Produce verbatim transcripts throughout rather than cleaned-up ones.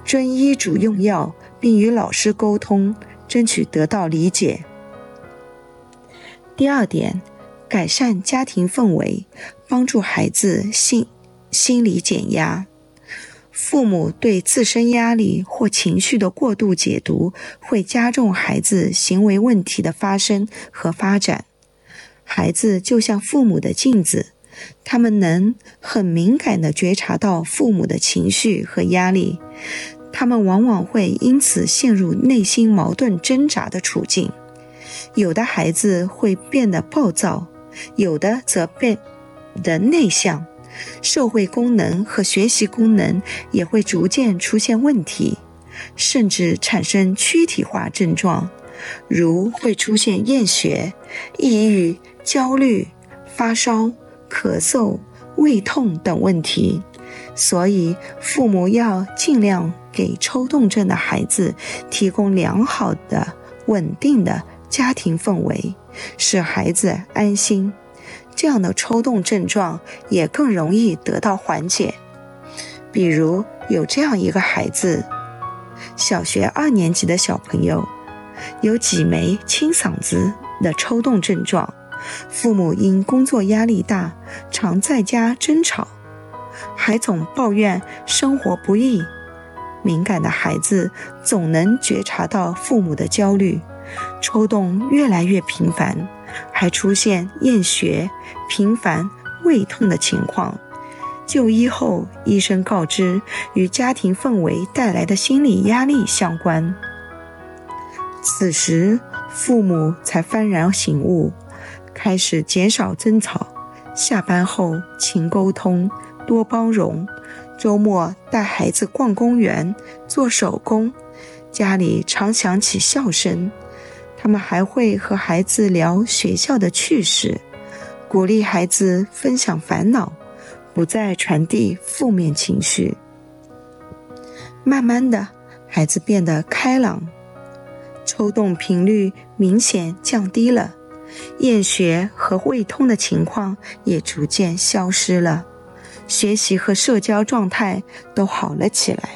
遵医嘱用药，并与老师沟通，争取得到理解。第二点，改善家庭氛围，帮助孩子心心理减压。父母对自身压力或情绪的过度解读，会加重孩子行为问题的发生和发展。孩子就像父母的镜子，他们能很敏感地觉察到父母的情绪和压力，他们往往会因此陷入内心矛盾挣扎的处境。有的孩子会变得暴躁，有的则变得内向，社会功能和学习功能也会逐渐出现问题，甚至产生躯体化症状，如会出现厌学、抑郁、焦虑、发烧、咳嗽、胃痛等问题。所以父母要尽量给抽动症的孩子提供良好的、稳定的家庭氛围，使孩子安心，这样的抽动症状也更容易得到缓解。比如有这样一个孩子，小学二年级的小朋友，有几枚清嗓子的抽动症状，父母因工作压力大，常在家争吵，还总抱怨生活不易。敏感的孩子总能觉察到父母的焦虑，抽动越来越频繁，还出现厌学、频繁、胃痛的情况。就医后，医生告知与家庭氛围带来的心理压力相关。此时父母才幡然醒悟，开始减少争吵，下班后勤沟通，多包容，周末带孩子逛公园，做手工，家里常响起笑声。他们还会和孩子聊学校的趣事，鼓励孩子分享烦恼，不再传递负面情绪。慢慢的，孩子变得开朗，抽动频率明显降低了，厌学和胃痛的情况也逐渐消失了，学习和社交状态都好了起来。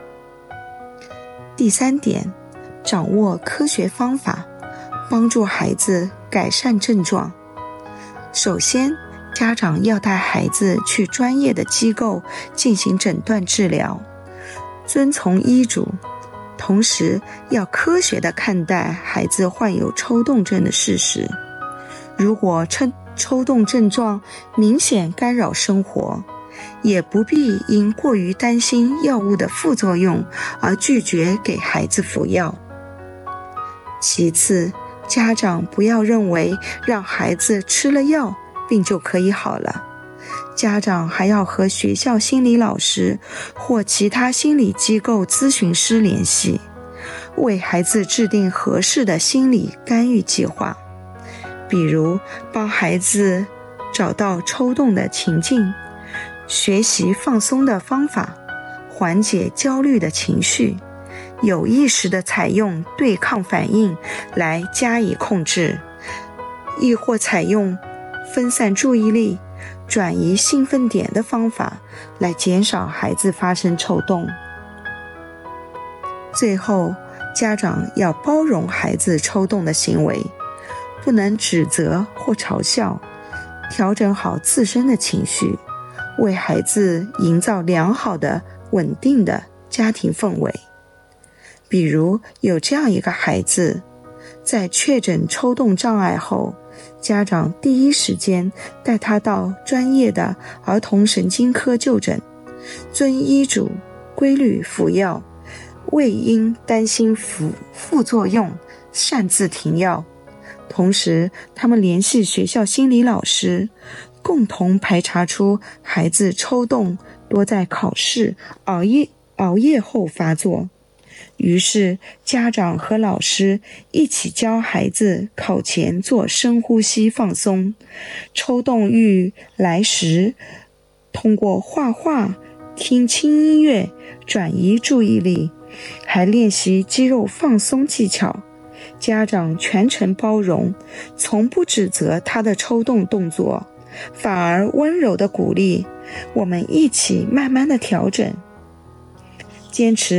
第三点，掌握科学方法，帮助孩子改善症状。首先，家长要带孩子去专业的机构进行诊断治疗，遵从医嘱，同时要科学地看待孩子患有抽动症的事实。如果抽抽动症状明显干扰生活，也不必因过于担心药物的副作用而拒绝给孩子服药。其次，家长不要认为让孩子吃了药，病就可以好了。家长还要和学校心理老师或其他心理机构咨询师联系，为孩子制定合适的心理干预计划，比如帮孩子找到抽动的情境，学习放松的方法，缓解焦虑的情绪，有意识地采用对抗反应来加以控制，亦或采用分散注意力、转移兴奋点的方法来减少孩子发生抽动。最后，家长要包容孩子抽动的行为，不能指责或嘲笑，调整好自身的情绪，为孩子营造良好的、稳定的家庭氛围。比如有这样一个孩子，在确诊抽动障碍后，家长第一时间带他到专业的儿童神经科就诊，遵医嘱规律服药，未因担心副副作用擅自停药。同时他们联系学校心理老师，共同排查出孩子抽动多在考试、熬夜熬夜后发作。于是家长和老师一起教孩子考前做深呼吸放松，抽动欲来时通过画画、听轻音乐转移注意力，还练习肌肉放松技巧。家长全程包容，从不指责他的抽动动作，反而温柔地鼓励，我们一起慢慢地调整。坚持